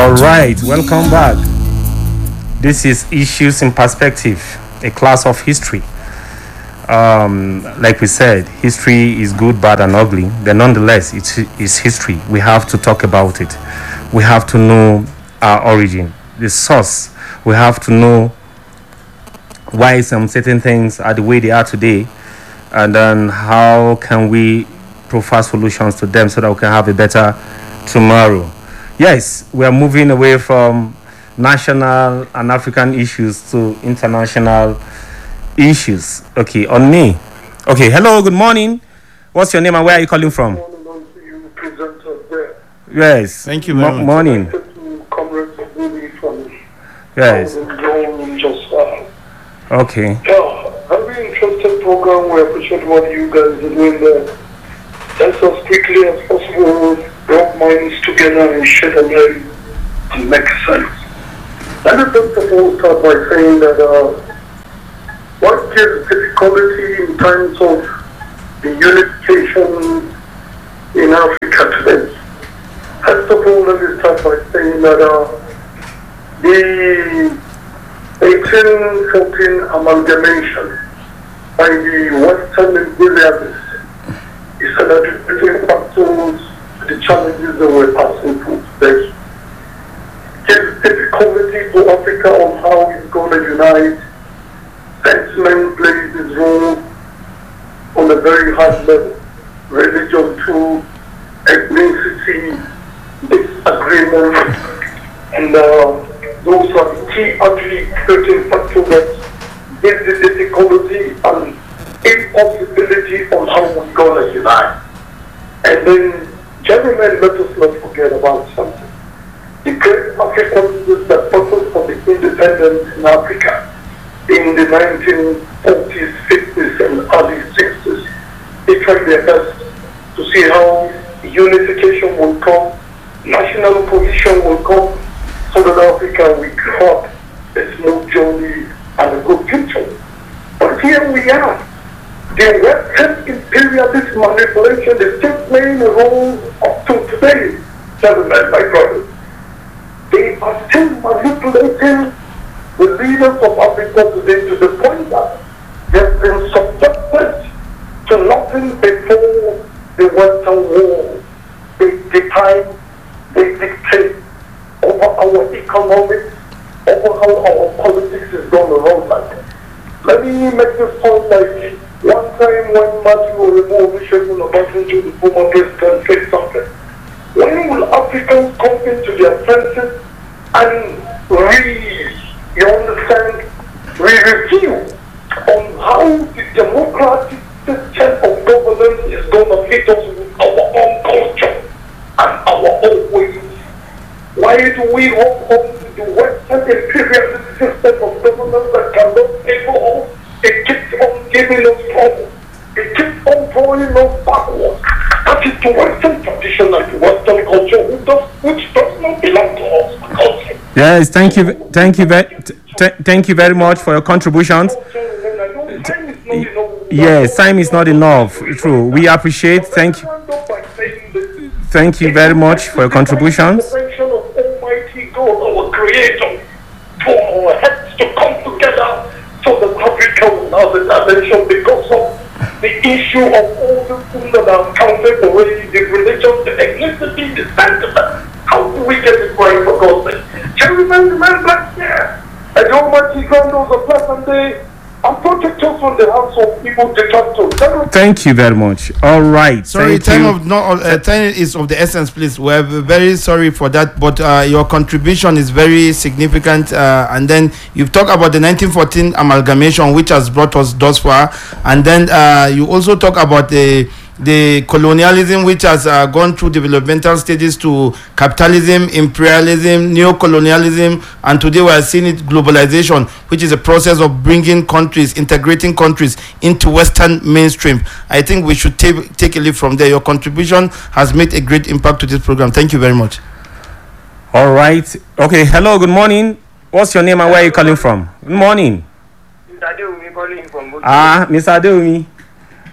All right, welcome back. This is Issues in Perspective, a class of history. Like we said, history is good, bad, and ugly. But nonetheless, it's history. We have to talk about it. We have to know our origin, the source. We have to know why some certain things are the way they are today, and then how can we provide solutions to them so that we can have a better tomorrow. Yes, we are moving away from national and African issues to international issues. Okay, on me. Okay, hello, good morning. What's your name and where are you calling from? Yes. Thank you very much. Morning. Yes. Okay. Very interesting program. We appreciate what you guys are doing there. Let's as quickly as possible rub minds together and shed a light and make sense. Let me first of all start by saying that what gives difficulty in terms of the unification in Africa today? First of all, let me start by saying that the 1814 amalgamation by the Western imperialists is an attributing factors to the challenges that we're passing through today. Gives difficulty to Africa on how it's going to unite. Sentiment plays its role on a very high level. Religion too, ethnicity, disagreement, and those are the key attributing factors that give the difficulty and impossibility on how we're going to unite. And then, gentlemen, let us not forget about something. The great African leaders that fought for the independence in Africa in the 1940s, 50s, and early 60s, they tried their best to see how unification will come, national cohesion will come, so that Africa will have a smooth journey and a good future. But here we are. The Western imperialist manipulation is still playing a role up to today, gentlemen, my brothers. They are still manipulating the leaders of Africa today to the point that they've been subjected to nothing before the Western wall. They define, they dictate over our economics, over how our politics is going to run like. Let me make this point like one time when Matthew Oremo Olusegun Obasanjo, the former president, said something. When will Africans come into their senses and you understand, review on how the democratic system of governance is going to fit us with our own culture and our own ways? Why do we hold on to the Western imperialist system of governance that cannot favor us? It keeps on giving us trouble. It keeps on drawing us backwards. That is the Western tradition and the Western culture which does not belong to us. Culture. Yes, thank you very much for your contributions. Yes, time is not enough. True. We appreciate. Thank you very much for your contributions. Almighty God, our Creator, for our heads to come together so that Africa will have a dimension because of the issue of all the things that are counted already, the religion, the ethnicity, the sentiment. How do we get it right for God's sake? Can you remember the man black here? And the Almighty God knows a pleasant day and protect us from the hands of evil detractors. Thank you very much. All right. Sorry, time is of the essence, please. We're very sorry for that, but your contribution is very significant. And then you've talked about the 1914 amalgamation, which has brought us thus far. And then you also talk about the colonialism, which has gone through developmental stages to capitalism, imperialism, neo-colonialism, and today we are seeing it globalization, which is a process of bringing countries, integrating countries into Western mainstream. I think we should take a leap from there. Your contribution has made a great impact to this program. Thank you very much. All right. Okay. Hello. Good morning. What's your name and where are you calling from? Good morning. Mr. Adeumi calling from Mr. Adeumi.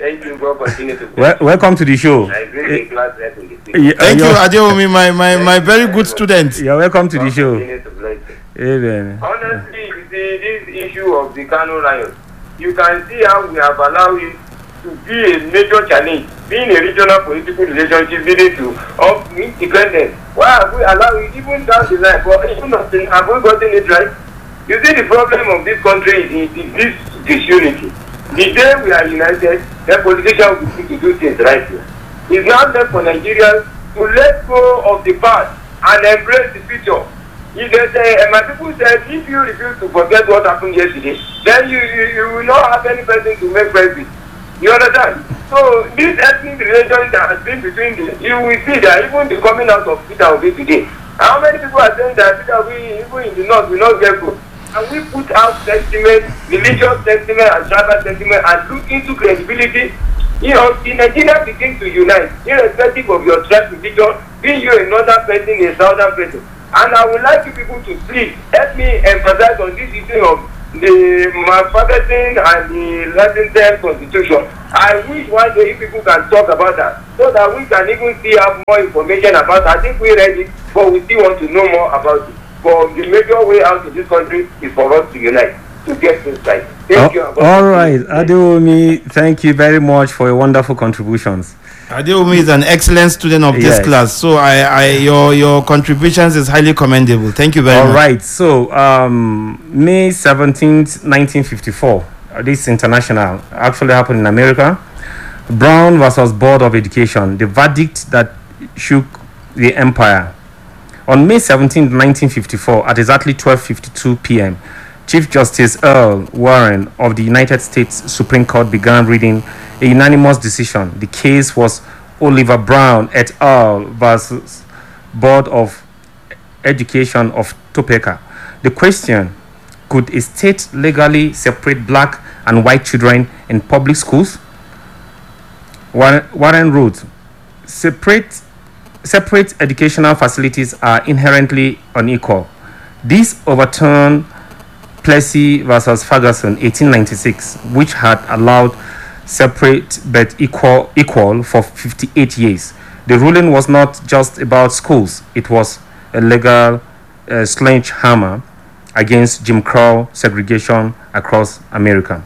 Thank you, God. Continue to Welcome to the show. I agree with class rep in the city. Thank you, Adeomi, my very good student. You're welcome to the show. Continue to bless you. Amen. Honestly, you see this issue of the Kano riot, you can see how we have allowed it to be a major challenge, being a regional political relationship leading to independence. Why have we allowed it even down the line? But even nothing, have we gotten it right? You see, the problem of this country is this disunity. The day we are united, the politicians will begin to do things right here. It's now time for Nigerians to let go of the past and embrace the future. If they say, and my people said, if you refuse to forget what happened yesterday, then you will not have any person to make friends with. You understand? So this ethnic relation that has been between you will see that even the coming out of Peter Obi today. How many people are saying that Peter Obi, even in the north, will not get good? And we put out sentiment, religious sentiment and tribal sentiment and look into credibility. You know, the Nigeria begins to unite, irrespective of your tribe, religion, being you a northern person, a southern person. And I would like you people to please help me emphasize on this issue of the malpracticing and the licensed constitution. I wish one day people can talk about that so that we can even see have more information about it. I think we read it, but we still want to know more about it. But the major way out of this country is for us to unite, to get things right. Thank you. All right, Adeomi, thank you very much for your wonderful contributions. Adeomi is an excellent student of this class, so your contributions is highly commendable. Thank you very much. All right, so May 17th, 1954, this international actually happened in America. Brown versus Board of Education, the verdict that shook the empire. On May 17, 1954, at exactly 12:52 p.m., Chief Justice Earl Warren of the United States Supreme Court began reading a unanimous decision. The case was Oliver Brown et al. Versus Board of Education of Topeka. The question: could a state legally separate black and white children in public schools? Warren wrote, Separate educational facilities are inherently unequal. This overturned Plessy versus Ferguson 1896, which had allowed separate but equal for 58 years. The ruling was not just about schools, it was a legal sledgehammer against Jim Crow segregation across America.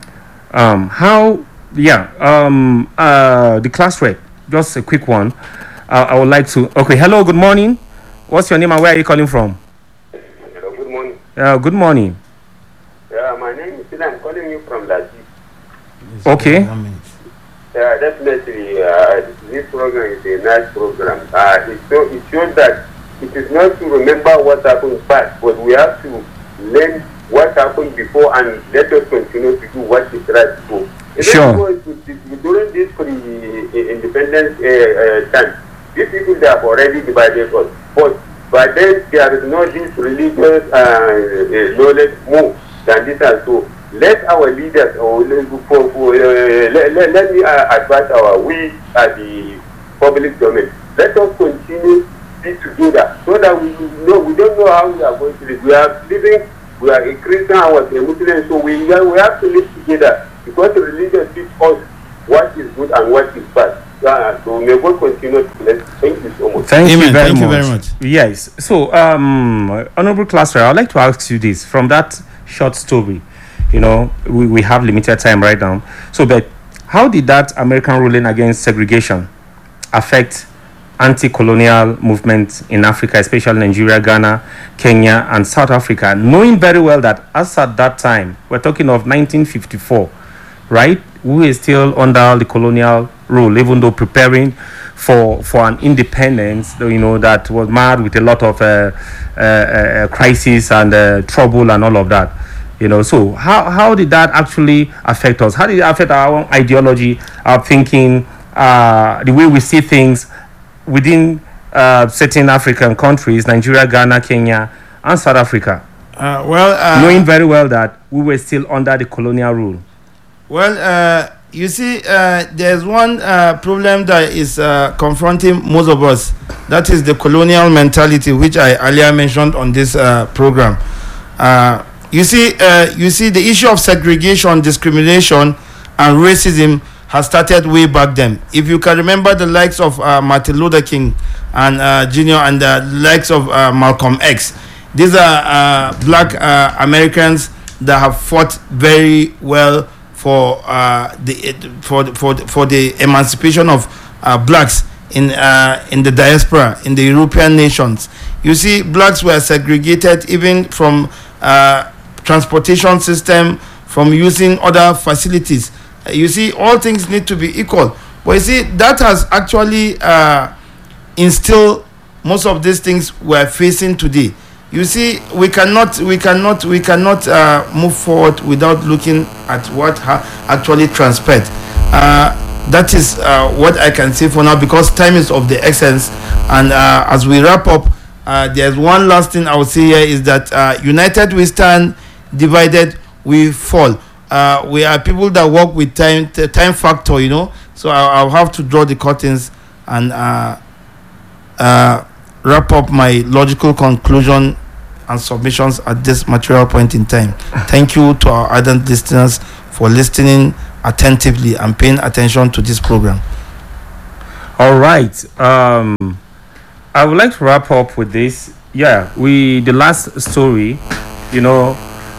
The class rep, just a quick one. I would like to. Okay, hello, good morning. What's your name and where are you calling from? Hello, good morning. Good morning. Yeah, my name is Sila. I'm calling you from Laji. Okay. Yeah, definitely. This program is a nice program. It shows that it is not to remember what happened past, but we have to learn what happened before and let us continue to do what is right before. Sure. During this independence time, these people they have already divided us. But by then there is no this religious knowledge more than this and so. Let our leaders let me advise we at the public domain. Let us continue be together so that we don't know how we are going to live. We are living, we are a Christian, I was a Muslim, so we have to live together because the religion teaches us what is good and what is bad. So may God continue to bless. Thank you so much. Thank you very much. Yes. So, Honorable Class Rep, I'd like to ask you this from that short story. You know, we have limited time right now. So, but how did that American ruling against segregation affect anti-colonial movements in Africa, especially Nigeria, Ghana, Kenya, and South Africa, knowing very well that as at that time, we're talking of 1954, right? We were still under the colonial rule, even though preparing for an independence, you know, that was marred with a lot of crisis and trouble and all of that. You know, so how did that actually affect us? How did it affect our own ideology, our thinking, the way we see things within certain African countries, Nigeria, Ghana, Kenya, and South Africa? Knowing very well that we were still under the colonial rule. Well, you see, there's one problem that is confronting most of us. That is the colonial mentality, which I earlier mentioned on this program. You see, the issue of segregation, discrimination, and racism has started way back then. If you can remember the likes of Martin Luther King and Jr. and the likes of Malcolm X, these are black Americans that have fought very well for the emancipation of blacks in the diaspora, in the European nations. You see, blacks were segregated even from transportation system, from using other facilities. You see, all things need to be equal. But you see, that has actually instilled most of these things we're facing today. You see, we cannot move forward without looking at what actually transpired. That is what I can say for now, because time is of the essence. And as we wrap up, there's one last thing I would say here is that united we stand, divided we fall. We are people that work with time factor, you know. So I'll have to draw the curtains and wrap up my logical conclusion and submissions at this material point in time. Thank you to our ardent listeners for listening attentively and paying attention to this program. All right. I would like to wrap up with this. Yeah, the last story, you know,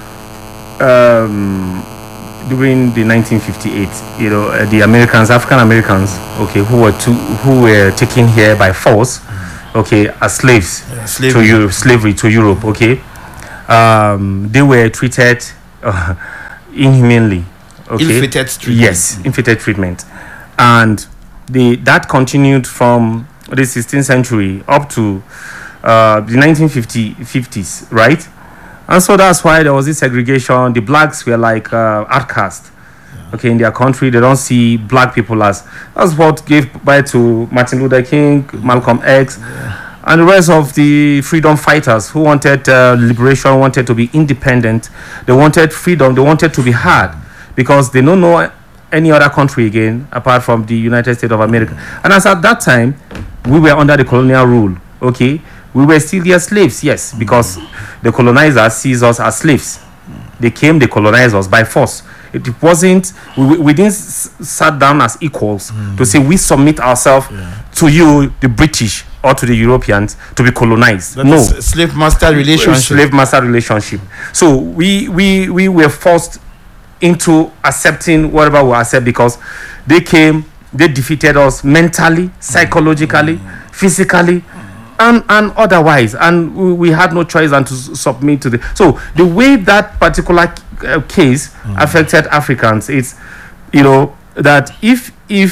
during the 1958, you know, the African Americans, okay, who were taken here by force, okay, as slaves slavery to Europe, okay, they were treated inhumanely, okay, ill-fated treatment. Yes, ill-fated treatment, and that continued from the 16th century up to the 1950s, right? And so that's why there was this segregation. The blacks were like outcasts, okay, in their country. They don't see black people that's what gave birth to Martin Luther King, Malcolm X, and the rest of the freedom fighters who wanted liberation, wanted to be independent. They wanted freedom. They wanted to be heard because they don't know any other country again apart from the United States of America. And as at that time, we were under the colonial rule, okay? We were still their slaves, yes, because the colonizers sees us as slaves. They colonized us by force. It wasn't, we didn't sat down as equals to say we submit ourselves to you, the British, or to the Europeans to be colonized. That is slave-master relationship. Slave-master relationship. So we were forced into accepting whatever we accept because they defeated us mentally, psychologically, physically, and otherwise, and we had no choice than to submit to the. So the way that particular case affected Africans, it's, you know, that if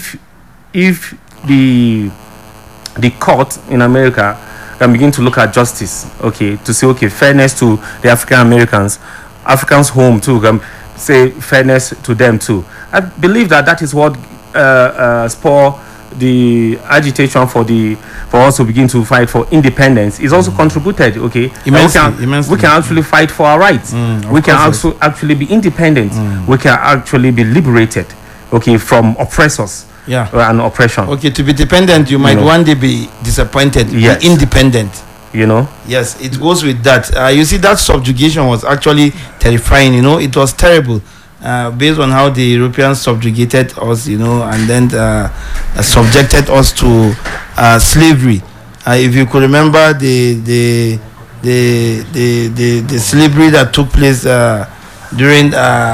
the court in America can begin to look at justice, okay, to say, okay, fairness to the Africans home too, can say fairness to them too. I believe that is what spur the agitation for us to begin to fight for independence is also contributed, okay? Immensely. We can actually fight for our rights. We can also actually be independent. We can actually be liberated, okay, from oppressors and oppression. Okay, to be dependent, you might one day be disappointed. Yes. Be independent. You know? Yes, it goes with that. You see, that subjugation was actually terrifying, you know? It was terrible. Based on how the Europeans subjugated us, you know, and then subjected us to slavery. If you could remember the slavery that took place during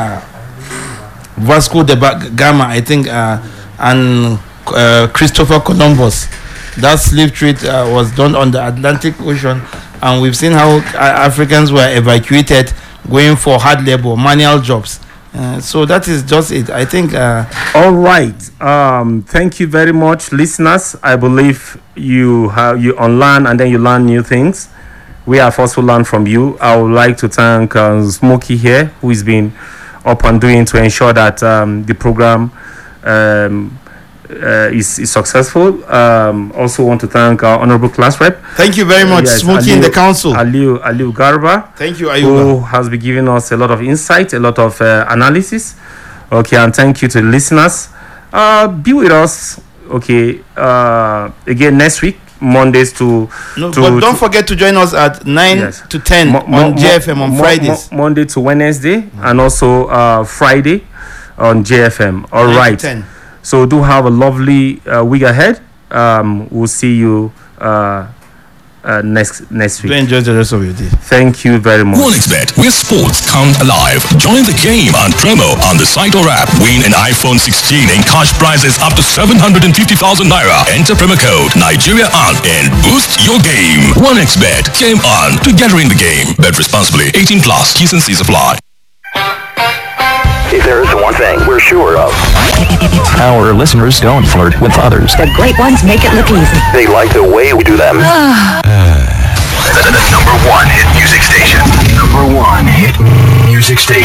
Vasco da Gama, I think, and Christopher Columbus. That slave trade was done on the Atlantic Ocean, and we've seen how Africans were evacuated, going for hard labor, manual jobs. So that is just it, I think. All right. Thank you very much, listeners. I believe you unlearn and then you learn new things. We have also learned from you. I would like to thank Smokey here, who has been up and doing to ensure that the program is successful. Also want to thank our honorable class rep. Thank you very much, yes, Smokey in the council. Aliu Garba. Thank you, Ayuba. Who has been giving us a lot of insight, a lot of analysis. Okay, and thank you to the listeners. Be with us, okay, again next week, Mondays but don't forget to join us at 9 to 10 on JFM on Fridays. Monday to Wednesday, and also Friday on JFM. All right. So do have a lovely week ahead. We'll see you next week. Do enjoy the rest of your day. Thank you very much. 1xBet, where sports come alive. Join the game on promo on the site or app. Win an iPhone 16 and cash prizes up to 750,000 naira. Enter promo code Nigeria on and boost your game. 1xBet, game on, together in the game. Bet responsibly. 18 plus. T's and C's apply. If there is one thing we're sure of, Our listeners don't flirt with others. The great ones make it look easy. they like the way we do them. The number one hit music station. Number one hit music station.